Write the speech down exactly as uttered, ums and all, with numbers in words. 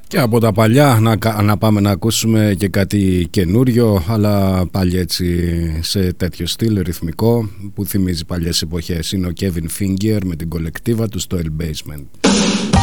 Και από τα παλιά να, να πάμε να ακούσουμε και κάτι καινούριο, αλλά πάλι έτσι σε τέτοιο στυλ ρυθμικό που θυμίζει παλιές εποχές. Είναι ο Kevin Finger με την κολεκτίβα του στο El Basement.